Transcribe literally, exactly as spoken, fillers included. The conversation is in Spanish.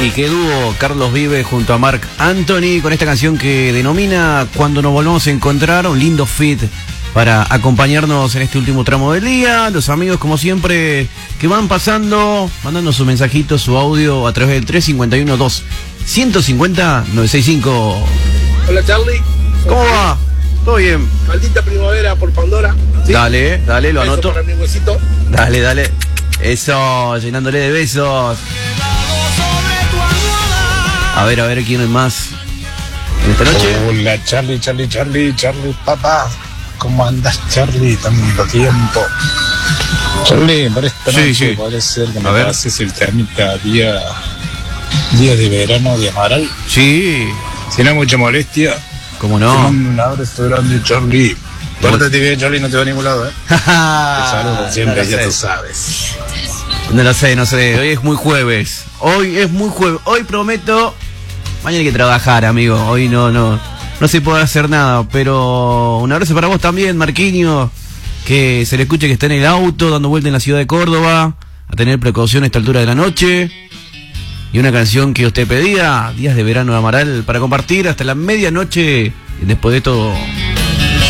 Y qué dúo Carlos Vives junto a Marc Anthony con esta canción que denomina Cuando nos volvamos a encontrar, un lindo fit para acompañarnos en este último tramo del día. Los amigos, como siempre, que van pasando, mandando su mensajito, su audio a través del tres cinco uno dos, uno cinco cero, nueve seis cinco. Hola Charlie. ¿Cómo va? ¿Todo bien? Maldita primavera por Pandora. ¿Sí? Dale, dale, lo Beso anoto. para mi huesito. Dale, dale. Eso, llenándole de besos. A ver, a ver, ¿quién es más en esta noche? Hola Charlie, Charlie, Charlie, Charlie, papá. ¿Cómo andas, Charlie? Tanto tiempo. Charlie, para esta Sí, noche sí. puede ser que me A ver. pases el temita día, día de verano de Amaral. Sí, Si no hay mucha molestia, cómo te no. mando un abrazo grande, Charlie. Pórtate bien, Charlie, no te va a ningún lado, ¿eh? Te saludo siempre, no ya lo tú sé. sabes. No lo sé, no sé. Hoy es muy jueves. Hoy es muy jueves. Hoy prometo. Mañana hay que trabajar, amigo. Hoy no, no. No se puede hacer nada. Pero un abrazo para vos también, Marquinhos. Que se le escuche que está en el auto, dando vuelta en la ciudad de Córdoba. A tener precaución a esta altura de la noche. Y una canción que usted pedía, Días de Verano de Amaral, para compartir hasta la medianoche. Y después de todo.